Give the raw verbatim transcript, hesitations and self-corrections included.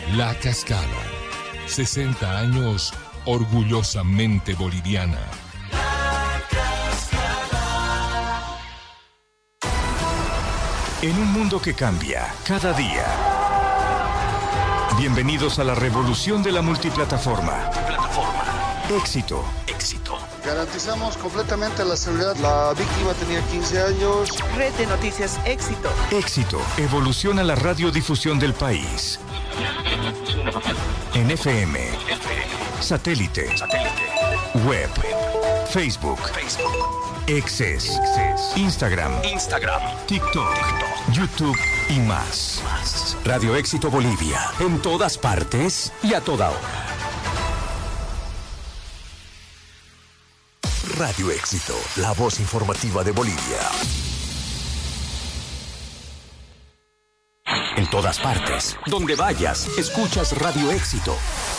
La Cascada. sesenta años orgullosamente boliviana. La Cascada. En un mundo que cambia cada día. Bienvenidos a la revolución de la multiplataforma. Plataforma. Éxito. Éxito. Garantizamos completamente la seguridad. La víctima tenía quince años. Red de Noticias Éxito. Éxito. Evoluciona la radiodifusión del país. En F M. F M. Satélite. Satélite. Web. Facebook. Facebook. Exes. Instagram. Instagram. TikTok. TikTok. YouTube y más. Más. Radio Éxito Bolivia. En todas partes y a toda hora. Radio Éxito, la voz informativa de Bolivia. En todas partes, donde vayas, escuchas Radio Éxito.